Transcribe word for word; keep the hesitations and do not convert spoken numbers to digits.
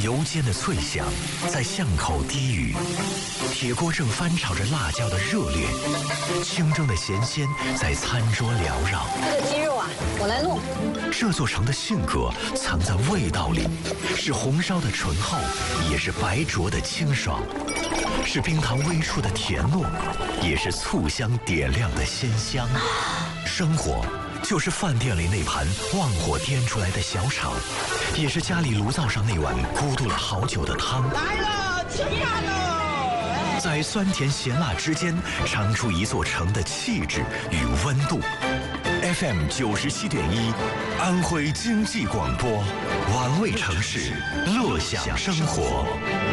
油煎的脆响在巷口低语，铁锅正翻炒着辣椒的热烈，清蒸的咸鲜在餐桌缭绕。 这个鸡肉啊，我来弄。 这座城的性格藏在味道里，是红烧的醇厚，也是白灼的清爽，是冰糖微出的甜糯，也是醋香点亮的鲜香。生活就是饭店里那盘旺火颠出来的小炒，也是家里炉灶上那碗咕嘟了好久的汤。 来了，吃饭喽！ 在酸甜咸辣之间，尝出一座城的气质与温度。F M 九十七点一，安徽经济广播，玩味城市，乐享生活。